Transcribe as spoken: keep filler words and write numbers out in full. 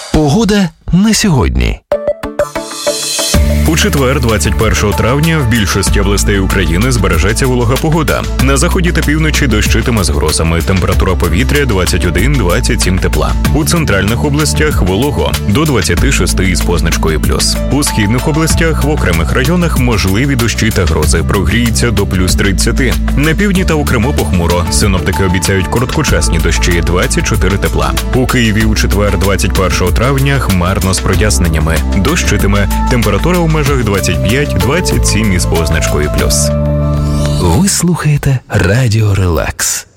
Погода на сьогодні. У четвер, двадцять першого травня, в більшості областей України збережеться волога погода. На заході та півночі дощитиме з грозами. Температура повітря двадцять один - двадцять сім тепла. У центральних областях волого до двадцять шість із позначкою плюс. У східних областях в окремих районах можливі дощі та грози. Прогріється до плюс тридцять. На півдні та у Криму похмуро. Синоптики обіцяють короткочасні дощі двадцять чотири тепла. У Києві у четвер, двадцять першого травня, хмарно з проясненнями. Дощитиме. Температура у межах двадцять п'ять - двадцять сім із позначкою плюс. Ви слухаєте Радіо Релакс.